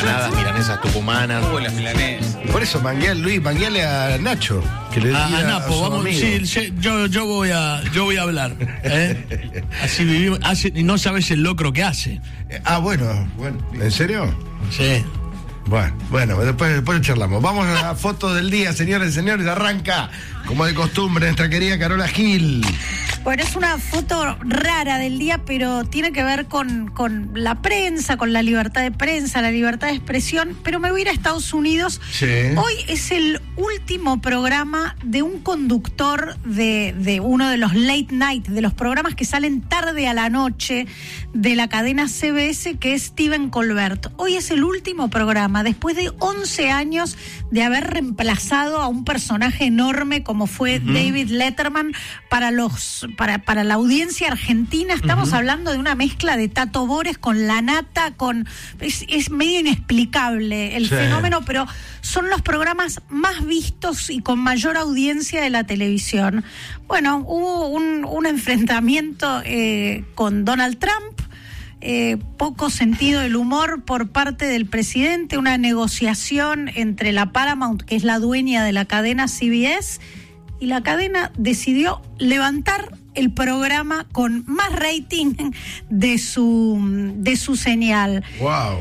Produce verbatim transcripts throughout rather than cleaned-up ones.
empanadas milanesas tucumanas. Uy, las milanesas. Por eso, mangueale, Luis, mangueale a Nacho. Que le diga A, a a Napo, su vamos, amigo. sí, sí, yo, yo voy a, yo voy a hablar. ¿eh? Así vivimos, hace, y no sabes el locro que hace. Ah, bueno, bueno. ¿En serio? Sí. Bueno, bueno, después, después charlamos. Vamos a la foto del día, señores y señores. Arranca, como de costumbre, nuestra querida Carola Gil. Bueno, es una foto rara del día, pero tiene que ver con, con la prensa, con la libertad de prensa, la libertad de expresión. Pero me voy a ir a Estados Unidos. Sí. Hoy es el último programa de un conductor de, de uno de los late night, de los programas que salen tarde a la noche de la cadena C B S, que es Stephen Colbert. Hoy es el último programa, después de once años de haber reemplazado a un personaje enorme como fue uh-huh. David Letterman para los para, para la audiencia argentina. Estamos uh-huh. hablando de una mezcla de Tato Bores con La Nata, con es, es medio inexplicable el sí. fenómeno, pero son los programas más vistos y con mayor audiencia de la televisión. Bueno, hubo un, un enfrentamiento eh, con Donald Trump. Eh, poco sentido del humor por parte del presidente, una negociación entre la Paramount, que es la dueña de la cadena C B S, y la cadena decidió levantar el programa con más rating de su, de su señal. Wow.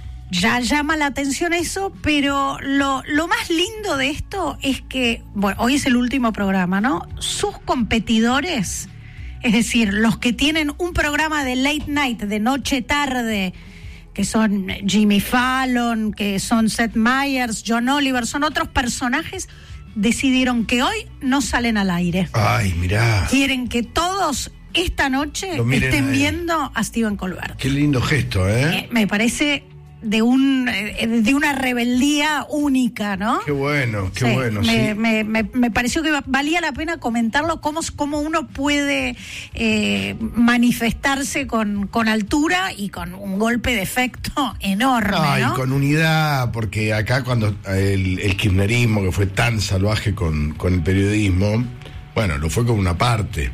Ya llama la atención eso, pero lo, lo más lindo de esto es que, bueno, hoy es el último programa, ¿no? Sus competidores, es decir, los que tienen un programa de late night, de noche tarde, que son Jimmy Fallon, que son Seth Meyers, John Oliver, son otros personajes, decidieron que hoy no salen al aire. Ay, mirá. Quieren que todos esta noche estén viendo a Stephen Colbert. Qué lindo gesto, ¿eh? eh me parece de un de una rebeldía única, ¿no? Qué bueno, qué sí, bueno. Me, sí. me, me, me pareció que valía la pena comentarlo, cómo, cómo uno puede eh, manifestarse con, con altura y con un golpe de efecto enorme, no, ¿no? Y con unidad, porque acá cuando el, el kirchnerismo, que fue tan salvaje con, con el periodismo, bueno, lo fue como una parte.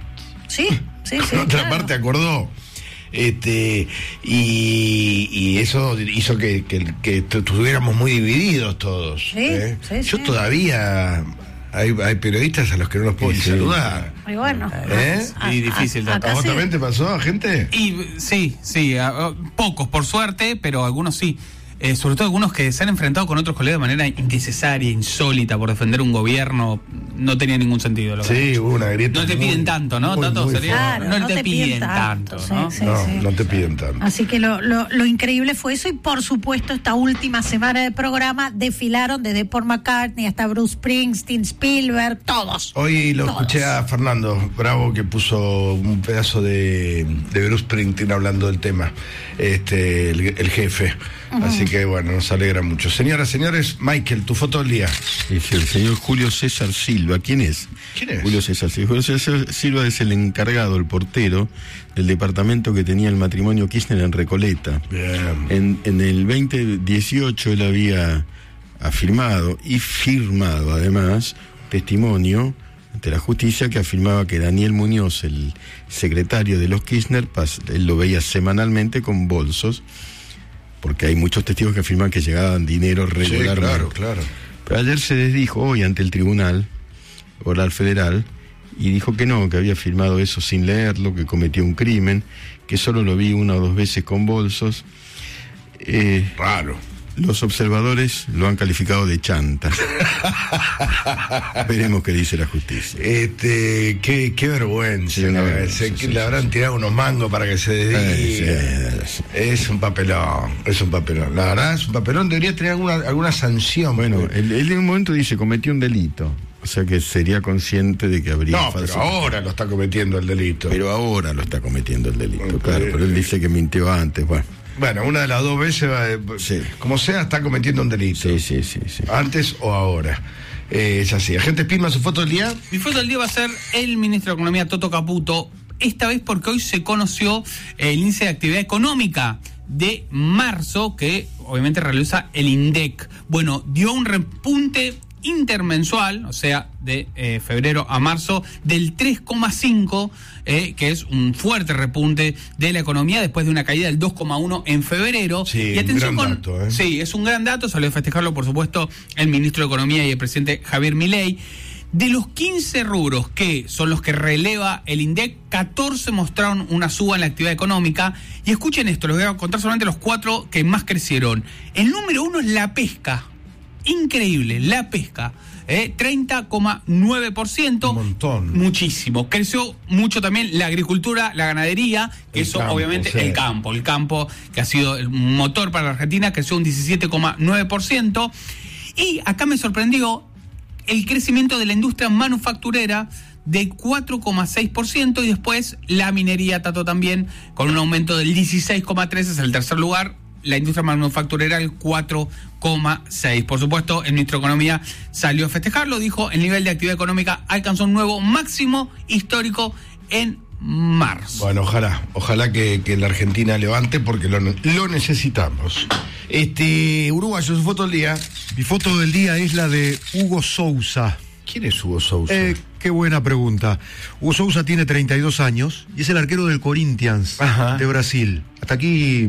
Sí, sí, con sí. otra claro. parte acordó. Este y, y eso hizo que, que, que estuviéramos muy divididos todos. Sí, ¿eh? sí, Yo sí. todavía hay, hay periodistas a los que no los puedo ni sí. saludar. Muy bueno. ¿Eh? Y difícil a, tratar. ¿A vos sí. también te pasó, a gente? Y sí, sí, a, a, pocos por suerte, pero algunos sí. Eh, sobre todo algunos que se han enfrentado con otros colegas de manera innecesaria, insólita, por defender un gobierno, no tenía ningún sentido. Lo que Sí, hubo una grieta. no te muy, piden tanto, ¿no? muy, tanto muy sería, Claro, no, no te, te piden piden tanto, tanto, ¿no? sí, sí. No, no te piden tanto. Así que lo, lo, lo increíble fue eso, y por supuesto esta última semana de programa desfilaron desde Paul McCartney hasta Bruce Springsteen, Spielberg, todos. Hoy lo todos. escuché a Fernando Bravo, que puso un pedazo de, de Bruce Springsteen hablando del tema, este el, el jefe. Uh-huh. Así que bueno, nos alegra mucho. Señoras, señores, Michael, tu foto del día. Es el señor Julio César Silva. ¿Quién es? ¿Quién es? Julio César Silva. Julio César Silva es el encargado, el portero del departamento que tenía el matrimonio Kirchner en Recoleta. Bien. En, en el veinte dieciocho él había afirmado y firmado además testimonio ante la justicia que afirmaba que Daniel Muñoz, el secretario de los Kirchner, él lo veía semanalmente con bolsos, porque hay muchos testigos que afirman que llegaban dinero regularmente. Sí, claro, claro. Pero ayer se desdijo, hoy, ante el Tribunal Oral Federal, y dijo que no, que había firmado eso sin leerlo, que cometió un crimen, que solo lo vi una o dos veces con bolsos. Eh, Raro. Los observadores lo han calificado de chanta. Veremos qué dice la justicia. Este, qué, qué vergüenza. Sí, una ¿no? vergüenza, Se, sí, le sí, habrán sí. tirado unos mangos para que se dedique. Eh, sí, sí. Es un papelón, es un papelón. La verdad es un papelón, debería tener alguna, alguna sanción. Bueno, porque... él, él en un momento dice, cometió un delito. O sea que sería consciente de que habría No, falso. pero ahora lo está cometiendo el delito. Pero ahora lo está cometiendo el delito, Bueno, claro. pero- Pero él dice que mintió antes, bueno. Bueno, una de las dos veces, va, Sí. como sea, está cometiendo un delito. Sí, sí, sí, sí. Antes o ahora. Eh, es así. Agente Spilman, su foto del día. Mi foto del día va a ser el ministro de Economía, Toto Caputo, esta vez porque hoy se conoció el índice de actividad económica de marzo, que obviamente realiza el INDEC. Bueno, dio un repunte intermensual, o sea, de eh, febrero a marzo, del tres coma cinco, eh, que es un fuerte repunte de la economía después de una caída del dos coma uno en febrero. Sí, y atención un gran con, dato, ¿eh? Sí, es un gran dato, salió a festejarlo, por supuesto, el ministro de Economía y el presidente Javier Milei. De los quince rubros que son los que releva el INDEC, catorce mostraron una suba en la actividad económica. Y escuchen esto, les voy a contar solamente los cuatro que más crecieron. El número uno es la pesca. Increíble, la pesca. Eh, treinta coma nueve por ciento. Un montón. Muchísimo. Creció mucho también la agricultura, la ganadería, que El eso campo, obviamente sí. el campo. El campo que ha sido el motor para la Argentina, creció un diecisiete coma nueve por ciento. Y acá me sorprendió el crecimiento de la industria manufacturera de cuatro coma seis por ciento y después la minería, Tato, también con un aumento del dieciséis coma tres, es el tercer lugar, la industria manufacturera el cuatro coma seis. Por supuesto, el ministro de Economía salió a festejarlo, dijo, el nivel de actividad económica alcanzó un nuevo máximo histórico en marzo. Bueno, ojalá, ojalá que, que la Argentina levante porque lo, lo necesitamos. Este, uruguayo, su foto del día. Mi foto del día es la de Hugo Sousa. ¿Quién es Hugo Sousa? Eh, qué buena pregunta. Hugo Sousa tiene treinta y dos años y es el arquero del Corinthians Ajá. de Brasil. Hasta aquí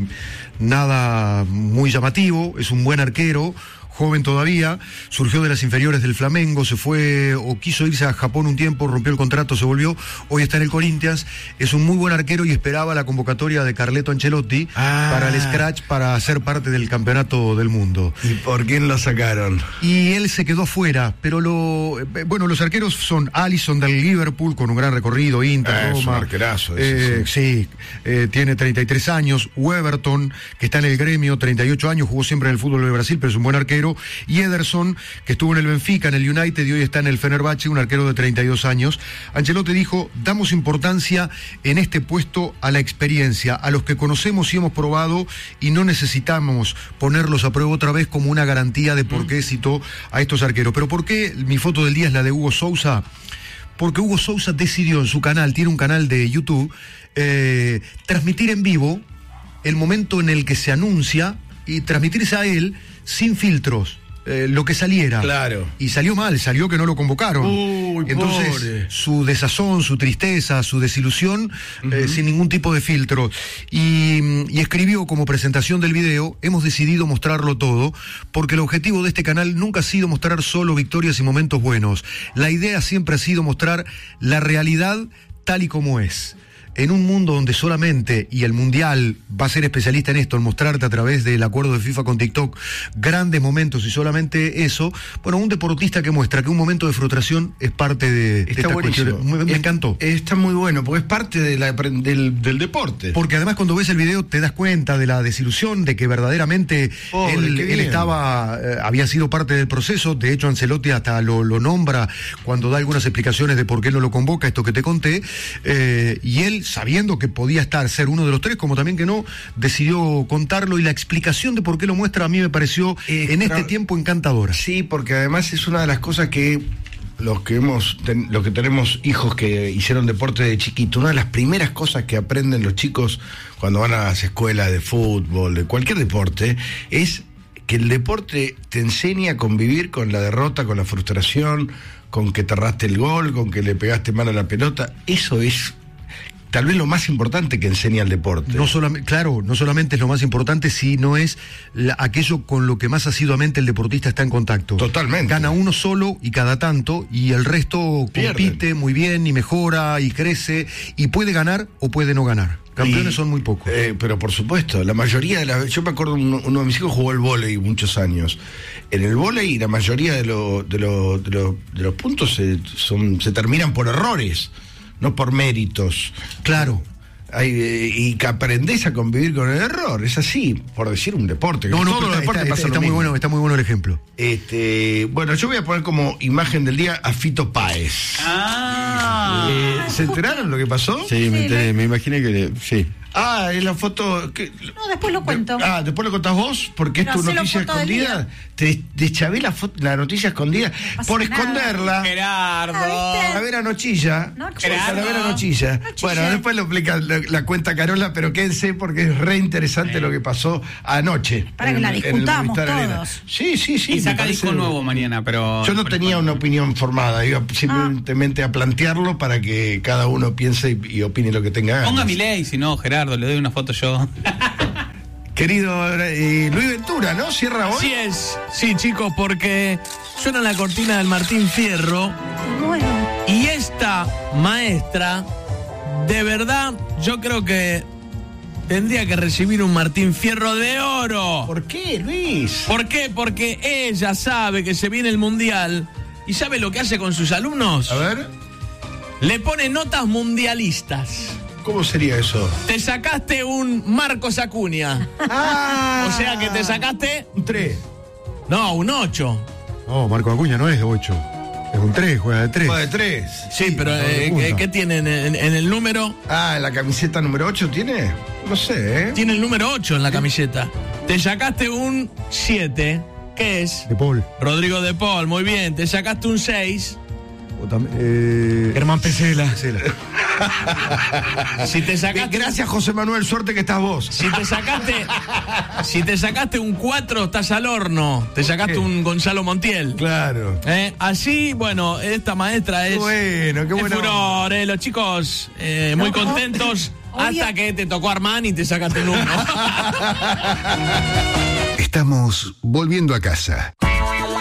nada muy llamativo, es un buen arquero, joven todavía, surgió de las inferiores del Flamengo, se fue o quiso irse a Japón un tiempo, rompió el contrato, se volvió, hoy está en el Corinthians, es un muy buen arquero y esperaba la convocatoria de Carleto Ancelotti Ah. para el scratch, para ser parte del campeonato del mundo. ¿Y por quién lo sacaron? Y él se quedó fuera, pero lo eh, bueno, los arqueros son Alisson del Liverpool, con un gran recorrido, Inter, Ah, es un Roma. arquerazo ese, Eh, sí, eh, tiene treinta y tres años. Weberton, que está en el gremio, treinta y ocho años, jugó siempre en el fútbol de Brasil, pero es un buen arquero. Y Ederson, que estuvo en el Benfica, en el United y hoy está en el Fenerbahce, un arquero de treinta y dos años. Ancelotti dijo, damos importancia en este puesto a la experiencia, a los que conocemos y hemos probado y no necesitamos ponerlos a prueba otra vez como una garantía de por qué citó a estos arqueros. Pero ¿por qué mi foto del día es la de Hugo Sousa? Porque Hugo Sousa decidió en su canal, tiene un canal de YouTube, eh, transmitir en vivo el momento en el que se anuncia y transmitirse a él sin filtros. Eh, lo que saliera. Claro. Y salió mal, salió que no lo convocaron. Uy, Entonces, pobre. su desazón, su tristeza, su desilusión, eh, sin ningún tipo de filtro. Y, y escribió como presentación del video, hemos decidido mostrarlo todo, porque el objetivo de este canal nunca ha sido mostrar solo victorias y momentos buenos. La idea siempre ha sido mostrar la realidad tal y como es. En un mundo donde solamente, y el Mundial va a ser especialista en esto, en mostrarte a través del acuerdo de FIFA con TikTok grandes momentos y solamente eso, bueno, un deportista que muestra que un momento de frustración es parte de, de Está esta buenísimo. cuestión. Me, me Es- encantó. Está muy bueno, porque es parte de la, del, del deporte. Porque además cuando ves el video te das cuenta de la desilusión, de que verdaderamente Pobre, él, qué él bien. estaba, eh, había sido parte del proceso. De hecho, Ancelotti hasta lo, lo nombra cuando da algunas explicaciones de por qué no lo convoca, esto que te conté. Eh, y él, sabiendo que podía estar, ser uno de los tres, como también que no, decidió contarlo. Y la explicación de por qué lo muestra a mí me pareció Eh, en este claro. tiempo encantadora. Sí, porque además es una de las cosas que los que hemos ten- los que tenemos hijos que hicieron deporte de chiquito, una de las primeras cosas que aprenden los chicos cuando van a las escuelas de fútbol, de cualquier deporte, es que el deporte te enseña a convivir con la derrota, con la frustración, con que te erraste el gol, con que le pegaste mal a la pelota. Eso es tal vez lo más importante que enseña el deporte. No solamente, claro, no solamente es lo más importante, sino es la- aquello con lo que más asiduamente el deportista está en contacto. Totalmente. Gana uno solo y cada tanto, y el resto Pierden. compite muy bien y mejora y crece y puede ganar o puede no ganar. Campeones Y, son muy pocos. eh, pero por supuesto, la mayoría de las... Yo me acuerdo, uno, uno de mis hijos jugó el vóley muchos años. En el vóley la mayoría de, lo- de, lo- de, lo- de los puntos se, son, se terminan por errores, no por méritos. Claro. Hay, eh, y que aprendés a convivir con el error, es así, por decir un deporte. que No, no, todos pero los está, deportes está- pasan está lo muy mismo. bueno, está muy bueno el ejemplo. Este, bueno, yo voy a poner como imagen del día a Fito Páez. Ah. Eh, ¿Se enteraron lo que pasó? Sí, me, enteré, me imaginé que le- sí. Ah, es la foto... Que, No, después lo cuento. De, ah, después lo contás vos, porque es Pero tu hacelo noticia foto del escondida. Te deschavé la, foto, la noticia escondida pasa por nada. esconderla. Gerardo. Ah, ¿viste? A ver a Nochilla. Noche. Para ver a Gerardo. Nochilla. Nochilla. Bueno, después lo explica la, la cuenta Carola, pero quédense porque es re interesante lo que pasó anoche. Para en que la el- en el discutamos Movistar Arena. todos. Sí, sí, sí. Y me saca parece- disco nuevo mañana, pero... Yo no pero tenía bueno. una opinión formada, iba simplemente a plantearlo para que cada uno piense y, y opine lo que tenga ganas. Ponga mi ley, si no, Gerardo, le doy una foto yo. Querido eh, Luis Ventura, ¿no? Cierra hoy. Así es, sí, chicos, porque suena la cortina del Martín Fierro Bueno, y esta maestra, de verdad, yo creo que tendría que recibir un Martín Fierro de oro. ¿Por qué, Luis? ¿Por qué? Porque ella sabe que se viene el Mundial y ¿sabe lo que hace con sus alumnos? A ver, Le pone notas mundialistas. ¿cómo sería eso? Te sacaste un Marcos Acuña. Ah, O sea que te sacaste... un tres. No, un ocho. No, Marco Acuña no es de ocho. Es un tres, juega de tres. Juega de tres. Sí, pero de eh, punta. ¿qué, qué tiene en, en- en el número? Ah, la camiseta número ocho tiene. No sé, ¿eh? Tiene el número ocho en la camiseta. Te sacaste un siete. ¿Qué es? De Paul. Rodrigo de Paul, muy bien. Te sacaste un seis. O tam- eh, Germán Pesela. Pesela. Si te sacaste... Gracias, José Manuel, suerte que estás vos. Si te sacaste... si te sacaste un cuatro, estás al horno. Te sacaste qué? un Gonzalo Montiel. Claro. Eh, así, bueno, esta maestra es... Qué bueno, qué es bueno. furor, eh, los chicos eh, muy No, contentos obvio. hasta que te tocó Armani y te sacaste un uno. Estamos volviendo a casa.